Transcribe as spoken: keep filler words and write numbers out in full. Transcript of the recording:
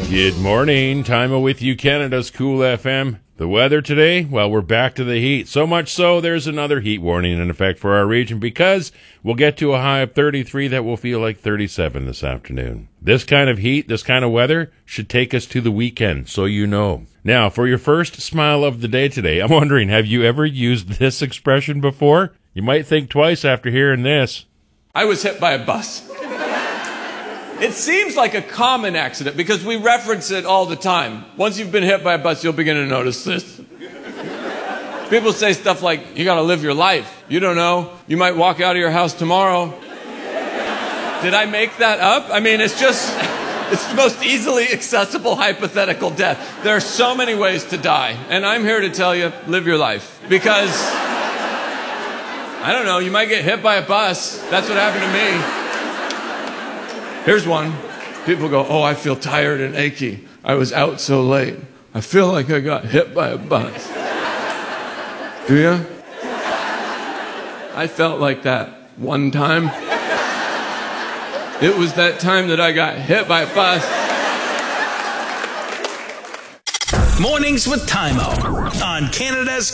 Good morning. Time with you, Canada's Cool F M. The weather today, well, we're back to the heat. So much so, there's another heat warning in effect for our region because we'll get to a high of thirty-three that will feel like thirty-seven this afternoon. This kind of heat, this kind of weather should take us to the weekend, so you know. Now, for your first smile of the day today, I'm wondering, have you ever used this expression before? You might think twice after hearing this. I was hit by a bus. It seems like a common accident because we reference it all the time. Once you've been hit by a bus, you'll begin to notice this. People say stuff like, you gotta live your life. You don't know. You might walk out of your house tomorrow. Did I make that up? I mean, it's just, it's the most easily accessible hypothetical death. There are so many ways to die. And I'm here to tell you, live your life. Because, I don't know, you might get hit by a bus. That's what happened to me. Here's one. People go, oh, I feel tired and achy. I was out so late. I feel like I got hit by a bus. Do you? I felt like that one time. It was that time that I got hit by a bus. Mornings with Tymo on Canada's